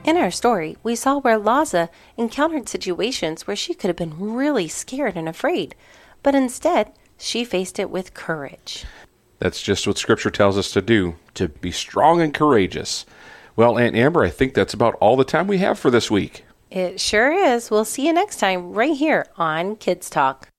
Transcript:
In our story, we saw where Laza encountered situations where she could have been really scared and afraid, but instead, she faced it with courage. That's just what Scripture tells us to do, to be strong and courageous. Well, Aunt Amber, I think that's about all the time we have for this week. It sure is. We'll see you next time right here on Kids Talk.